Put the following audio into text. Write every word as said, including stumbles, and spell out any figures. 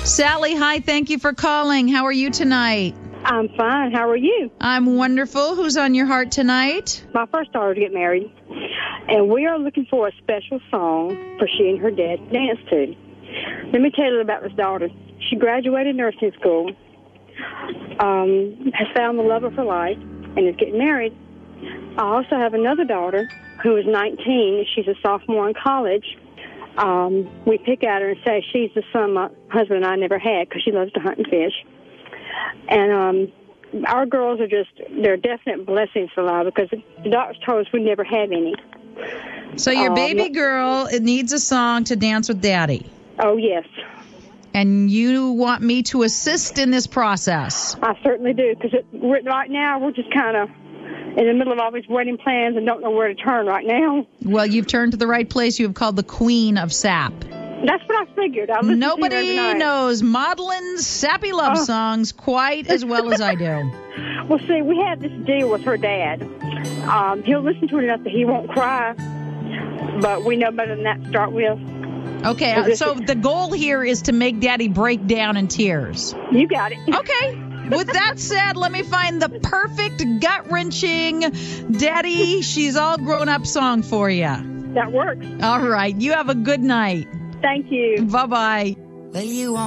Sally, hi. Thank you for calling. How are you tonight? I'm fine. How are you? I'm wonderful. Who's on your heart tonight? My first daughter to get married, and we are looking for a special song for she and her dad to dance to. Let me tell you about this daughter. She graduated nursing school, um, has found the love of her life, and is getting married. I also have another daughter who is nineteen. She's a sophomore in college. Um, we pick at her and say she's the son my husband and I never had because she loves to hunt and fish. And um, our girls are just, they're definite blessings for life because the doctors told us we'd never have any. So your Um, baby girl it needs a song to dance with Daddy. Oh, yes. And you want me to assist in this process. I certainly do because right now we're just kind of in the middle of all these wedding plans and don't know where to turn right now. Well, you've turned to the right place. You have called the Queen of Sap. That's what I figured. I listen to you every Nobody night. knows maudlin, sappy love Oh. songs quite as well as I do. Well, see, we have this deal with her dad. Um, he'll listen to it enough that he won't cry, but we know better than that to start with. Okay, uh, so the goal here is to make Daddy break down in tears. You got it. Okay. With that said, let me find the perfect gut-wrenching Daddy, she's all grown up song for you. That works. All right. You have a good night. Thank you. Bye-bye. Well, you